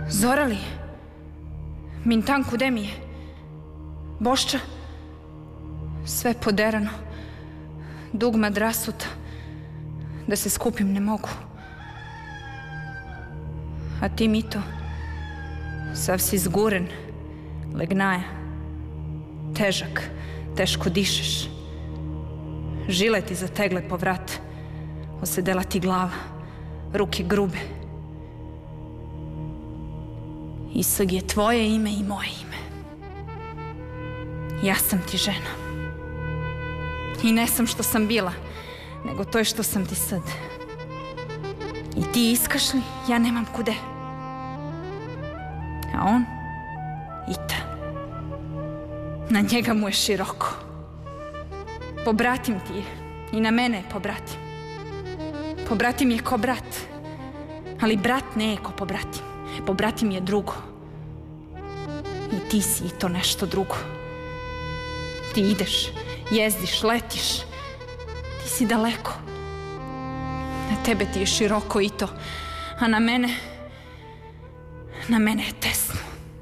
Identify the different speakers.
Speaker 1: Zorali? Mintan kude mi je? Bošča? Sve poderano. Dugma drasuta. Da se skupim ne mogu. A ti, Mito, sav si zguren, legnaja. Težak, teško dišeš. Žile ti zategle po vrat. Osedela ti glava, ruke grube. Isag je tvoje ime i moje ime. Ja sam ti žena. I ne sam što sam bila, nego to je što sam ti sad. I ti iskašli, ja nemam kude. A on? Ita. Na njega mu je široko. Pobratim ti je. I na mene je pobratim. Pobratim je ko brat. Ali brat ne je ko pobratim. Pobratim je drugo. I ti si i to nešto drugo. Ti ideš, jezdiš, letiš. Ti si daleko. Na tebe ti je široko i to. A na mene je tesno.